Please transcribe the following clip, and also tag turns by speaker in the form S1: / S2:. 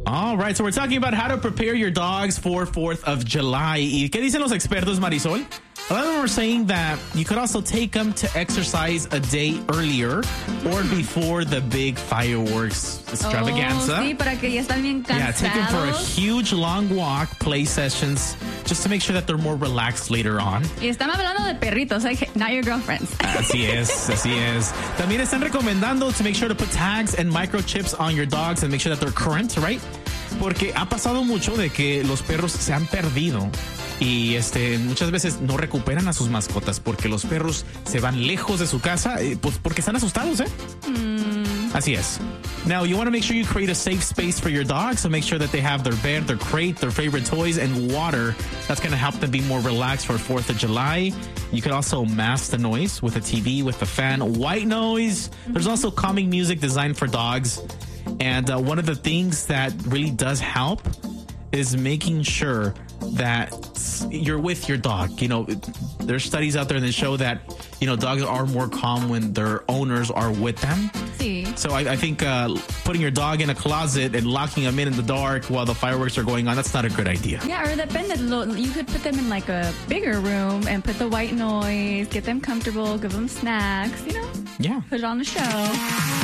S1: All right, so we're talking about how to prepare your dogs for 4th of July. ¿Y qué dicen los expertos, Marisol? A lot of them are saying that you could also take them to exercise a day earlier or before the big fireworks extravaganza.
S2: Sí, para que ya están bien cansados.
S1: Yeah, take them for a huge long walk, play sessions, just to make sure that they're more relaxed later on.
S2: Y están hablando de perritos, like not your girlfriends.
S1: Así es, así es. También están recomendando to make sure to put tags and microchips on your dogs and make sure that they're current, right? Porque ha pasado mucho de que los perros se han perdido y muchas veces no recuperan a sus mascotas porque los perros se van lejos de su casa pues porque están asustados, Así es. Now, you want to make sure you create a safe space for your dog, so make sure that they have their bed, their crate, their favorite toys, and water. That's going to help them be more relaxed for 4th of July. You can also mask the noise with a TV, with a fan. White noise. There's also calming music designed for dogs. And one of the things that really does help is making sure that you're with your dog. You know, there's studies out there that show that, you know, dogs are more calm when their owners are with them.
S2: Sí.
S1: So I think putting your dog in a closet and locking them in the dark while the fireworks are going on, that's not a good idea.
S2: Yeah, or you could put them in like a bigger room and put the white noise, get them comfortable, give them snacks, you know?
S1: Yeah.
S2: Put it on the show.